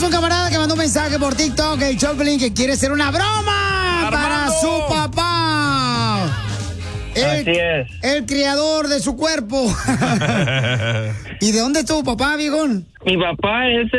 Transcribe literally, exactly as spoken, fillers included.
un camarada que mandó un mensaje por TikTok, el Choplin, que quiere hacer una broma Armando. para su papá. El, Así es. El criador de su cuerpo. ¿Y de dónde es tu papá, viejón? Mi papá es